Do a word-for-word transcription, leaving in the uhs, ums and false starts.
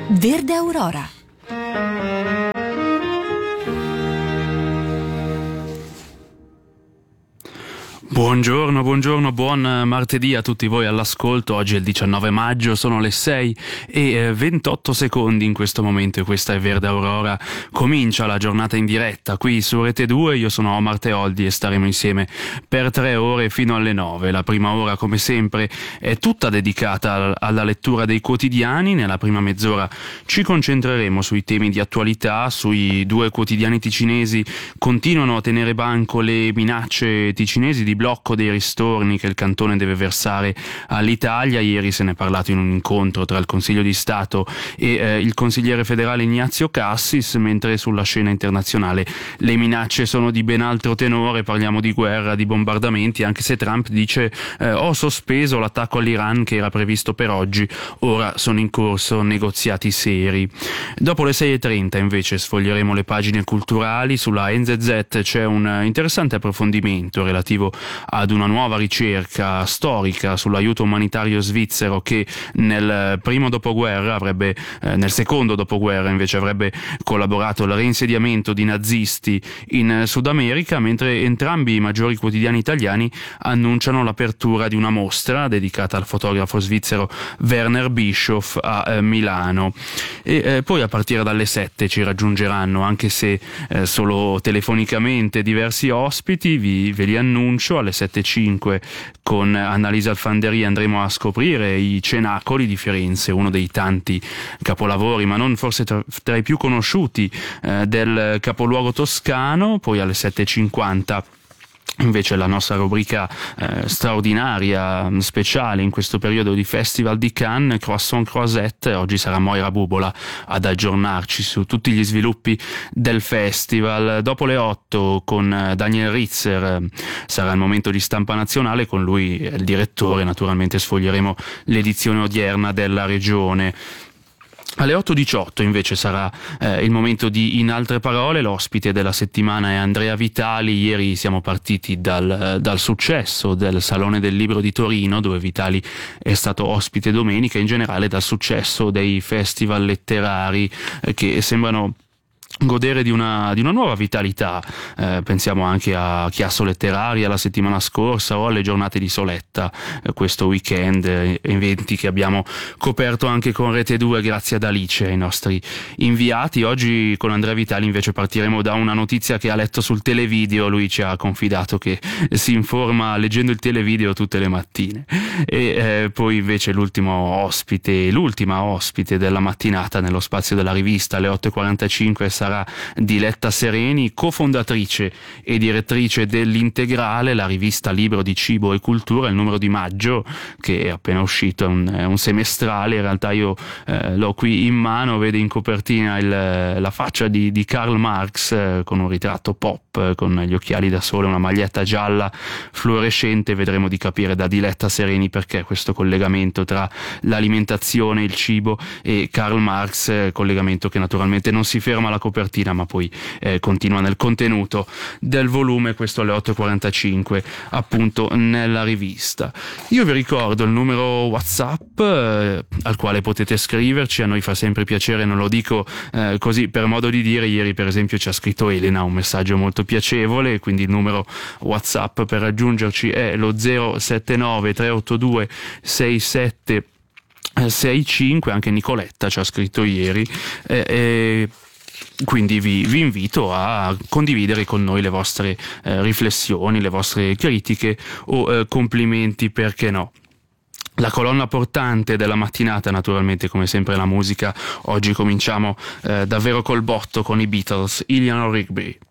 Verde Aurora. Buongiorno, buongiorno, buon martedì a tutti voi all'ascolto. Oggi è il diciannove maggio, sono le sei e ventotto secondi in questo momento e questa è Verde Aurora. Comincia la giornata in diretta qui su Rete due, io sono Omar Teoldi e staremo insieme per tre ore fino alle nove. La prima ora, come sempre, è tutta dedicata alla lettura dei quotidiani. Nella prima mezz'ora ci concentreremo sui temi di attualità, sui due quotidiani ticinesi. Continuano a tenere banco le minacce ticinesi di blocco dei ristorni che il cantone deve versare all'Italia. Ieri se ne è parlato in un incontro tra il Consiglio di Stato e eh, il consigliere federale Ignazio Cassis, mentre sulla scena internazionale le minacce sono di ben altro tenore. Parliamo di guerra, di bombardamenti, anche se Trump dice eh, ho sospeso l'attacco all'Iran che era previsto per oggi, ora sono in corso negoziati seri. Dopo le sei e trenta invece sfoglieremo le pagine culturali. Sulla N Z Z c'è un interessante approfondimento relativo ad una nuova ricerca storica sull'aiuto umanitario svizzero che nel primo dopoguerra avrebbe, eh, nel secondo dopoguerra invece avrebbe collaborato al reinsediamento di nazisti in Sud America, mentre entrambi i maggiori quotidiani italiani annunciano l'apertura di una mostra dedicata al fotografo svizzero Werner Bischof a eh, Milano. E eh, poi a partire dalle sette ci raggiungeranno, anche se eh, solo telefonicamente, diversi ospiti. Vi, ve li annuncio. Alle sette e cinque con Annalisa Alfanderi andremo a scoprire i Cenacoli di Firenze, uno dei tanti capolavori, ma non forse tra, tra i più conosciuti eh, del capoluogo toscano. Poi alle sette e cinquanta invece la nostra rubrica eh, straordinaria, speciale in questo periodo di Festival di Cannes, Croissant Croisette. Oggi sarà Moira Bubola ad aggiornarci su tutti gli sviluppi del festival. Dopo le otto con Daniel Ritzer eh, sarà il momento di Stampa Nazionale, con lui il direttore. Naturalmente sfoglieremo l'edizione odierna della regione. Alle otto e diciotto invece sarà eh, il momento di In altre parole. L'ospite della settimana è Andrea Vitali. Ieri siamo partiti dal, dal successo del Salone del Libro di Torino, dove Vitali è stato ospite domenica, in generale dal successo dei festival letterari eh, che sembrano godere di una, di una nuova vitalità. Eh, pensiamo anche a Chiasso Letteraria la settimana scorsa o alle giornate di Soletta eh, questo weekend, eh, eventi che abbiamo coperto anche con Rete due grazie ad Alice e ai nostri inviati. Oggi con Andrea Vitali invece partiremo da una notizia che ha letto sul televideo. Lui ci ha confidato che si informa leggendo il televideo tutte le mattine. E eh, poi invece l'ultimo ospite, l'ultima ospite della mattinata nello spazio della rivista alle otto e quarantacinque sarà Diletta Sereni, cofondatrice e direttrice dell'Integrale, la rivista libro di cibo e cultura. Il numero di maggio che è appena uscito è un, è un semestrale. In realtà io eh, l'ho qui in mano, vede in copertina il, la faccia di, di Karl Marx eh, con un ritratto pop, eh, con gli occhiali da sole, una maglietta gialla fluorescente. Vedremo di capire da Diletta Sereni perché questo collegamento tra l'alimentazione, il cibo e Karl Marx, eh, collegamento che naturalmente non si ferma alla copertina ma poi eh, continua nel contenuto del volume. Questo alle otto e quarantacinque appunto nella rivista. Io vi ricordo il numero WhatsApp eh, al quale potete scriverci. A noi fa sempre piacere, non lo dico eh, così per modo di dire. Ieri per esempio ci ha scritto Elena un messaggio molto piacevole, quindi il numero WhatsApp per raggiungerci è lo zero sette nove tre otto due sei sette sei cinque. Anche Nicoletta ci ha scritto ieri e eh, eh, quindi vi, vi invito a condividere con noi le vostre eh, riflessioni, le vostre critiche o eh, complimenti, perché no. La colonna portante della mattinata naturalmente come sempre la musica. Oggi cominciamo eh, davvero col botto con i Beatles, Eleanor Rigby.